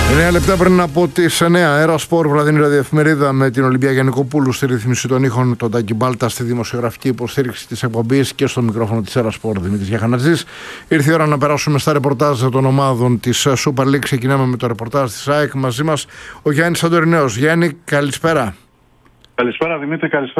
9 λεπτά πριν από τις 9, Αεροσπορ, βραδινή ραδιοεφημερίδα με την Ολυμπία Γιαννικοπούλου στη ρύθμιση των ήχων, τον Τάκη Μπάλτα στη δημοσιογραφική υποστήριξη της εκπομπής και στο μικρόφωνο της Αεροσπορ Δημήτρης Γιαχανατζής. Ήρθε η ώρα να περάσουμε στα ρεπορτάζ των ομάδων της Super League. Ξεκινάμε με το ρεπορτάζ της ΑΕΚ. Μαζί μας ο Γιάννης Σαντορινέος. Γιάννη, καλησπέρα. Καλησπέρα Δημήτρη, καλησπέρα